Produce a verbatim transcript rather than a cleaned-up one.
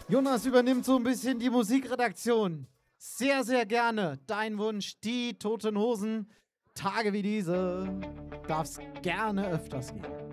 Jonas übernimmt so ein bisschen die Musikredaktion. Sehr, sehr gerne. Dein Wunsch, die Toten Hosen. Tage wie diese darf es gerne öfters geben.